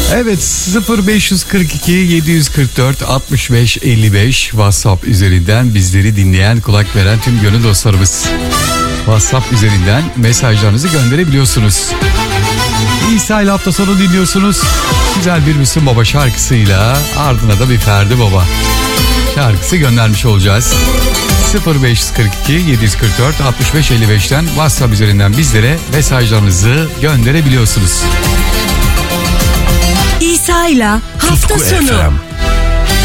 Evet, 0542 744 65 55 WhatsApp üzerinden bizleri dinleyen, kulak veren tüm gönül dostlarımız WhatsApp üzerinden mesajlarınızı gönderebiliyorsunuz. İsa ile hafta sonu dinliyorsunuz. Güzel bir Müslüm Baba şarkısıyla, ardına da bir Ferdi Baba şarkısı göndermiş olacağız. 0542 744 65 55'ten WhatsApp üzerinden bizlere mesajlarınızı gönderebiliyorsunuz. İsa ile hafta Tutku sonu. FM.